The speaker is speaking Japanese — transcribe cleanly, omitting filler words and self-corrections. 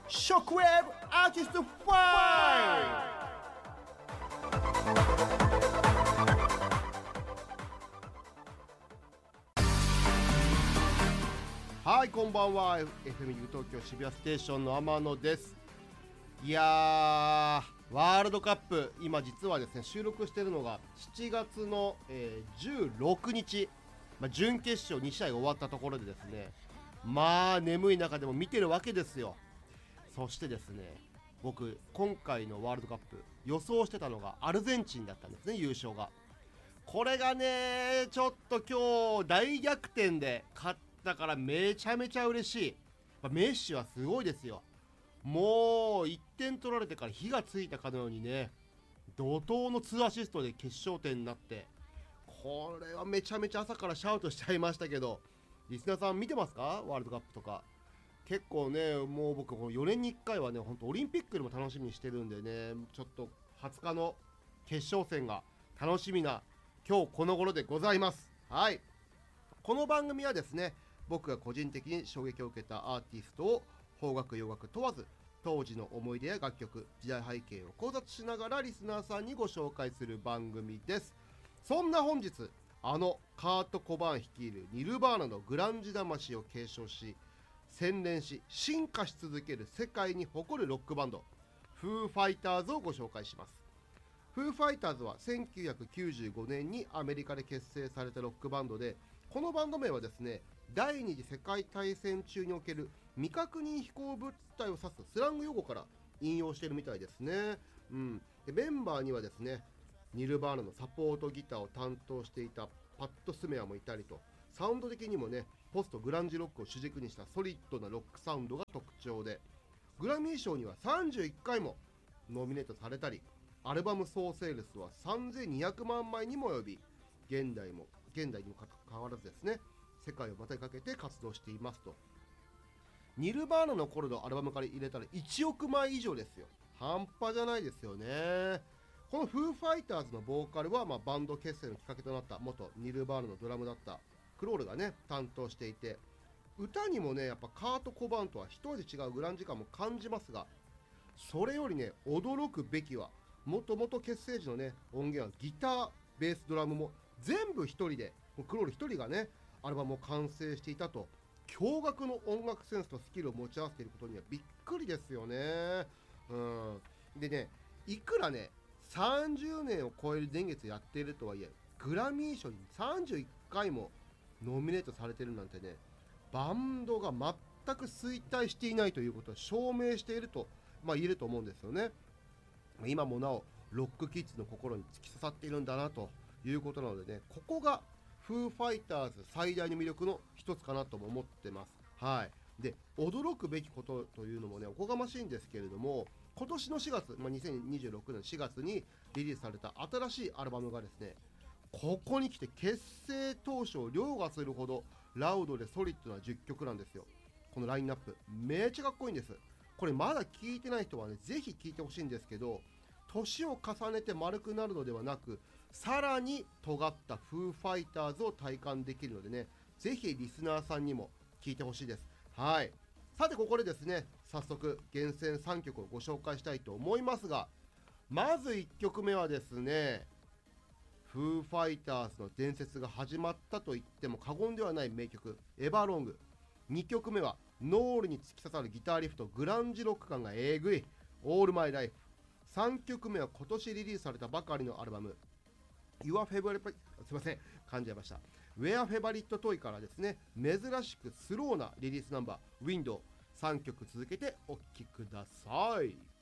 ショックウェーブアーティストファイはい、こんばんは。 FM 東京渋谷ステーションの天野です。いやー、ワールドカップ、今実はですね、収録しているのが7月の、16日、準決勝2試合終わったところでですね、眠い中でも見てるわけですよ。そしてですね、僕今回のワールドカップ予想してたのがアルゼンチンだったんですね、優勝が。これがね、ちょっと今日大逆転で勝ったからめちゃめちゃ嬉しい。メッシはすごいですよ。もう1点取られてから火がついたかのようにね、怒涛の2アシストで決勝点になって、これはめちゃめちゃ朝からシャウトしちゃいましたけど、リスナーさん見てますか？ワールドカップとか結構ね、もう僕この4年に1回はね、本当オリンピックよりも楽しみにしてるんでね、ちょっと20日の決勝戦が楽しみな今日この頃でございます。はい、この番組はですね、僕が個人的に衝撃を受けたアーティストを邦楽洋楽問わず、当時の思い出や楽曲、時代背景を考察しながらリスナーさんにご紹介する番組です。そんな本日、カート・コバーン率いるニルバーナのグランジ魂を継承し、洗練し進化し続ける世界に誇るロックバンド、フーファイターズをご紹介します。フーファイターズは1995年にアメリカで結成されたロックバンドで、このバンド名はですね、第二次世界大戦中における未確認飛行物体を指すスラング用語から引用しているみたいですね。でメンバーにはですね、ニルバーナのサポートギターを担当していたパッド・スメアもいたりと、サウンド的にもね、ポストグランジロックを主軸にしたソリッドなロックサウンドが特徴で、グラミー賞には31回もノミネートされたり、アルバム総セールスは3200万枚にも及び、現代にもかかわらずですね、世界を股にかけて活動していますと。ニルバーナの頃のアルバムから入れたら1億枚以上ですよ。半端じゃないですよね。このフーファイターズのボーカルは、バンド結成のきっかけとなった元ニルバーナのドラムだったクロールがね、担当していて、歌にもね、やっぱカート・コバーンとは一味違うグランジ感も感じますが、それよりね、驚くべきは、もともと結成時のね、音源はギター、ベース、ドラムも全部一人で、クロール一人がね、アルバムを完成していたと。驚愕の音楽センスとスキルを持ち合わせていることにはびっくりですよね。でね、いくらね、30年を超える年月やっているとはいえ、グラミー賞に31回もノミネートされてるなんてね、バンドが全く衰退していないということを証明していると、言えると思うんですよね。今もなおロックキッズの心に突き刺さっているんだなということなのでね、ここがフーファイターズ最大の魅力の一つかなとも思ってます。はい。で、驚くべきことというのもね、おこがましいんですけれども、今年の4月、2026年4月にリリースされた新しいアルバムがですね、ここに来て結成当初を凌駕するほどラウドでソリッドな10曲なんですよ。このラインナップめっちゃかっこいいんです。これまだ聴いてない人はね、ぜひ聴いてほしいんですけど、年を重ねて丸くなるのではなく、さらに尖ったフーファイターズを体感できるのでね、ぜひリスナーさんにも聴いてほしいです。はい。さてここでですね、早速厳選3曲をご紹介したいと思いますが、まず1曲目はですね、フーファイターズの伝説が始まったと言っても過言ではない名曲、エバーロング。2曲目はノールに突き刺さるギターリフト、グランジロック感がえぐい、オールマイライフ。3曲目は今年リリースされたばかりのアルバム、Your Favorite、すいません、噛んじゃいました。Where Favorite Toy からですね、珍しくスローなリリースナンバー、Window。3曲続けてお聴きください。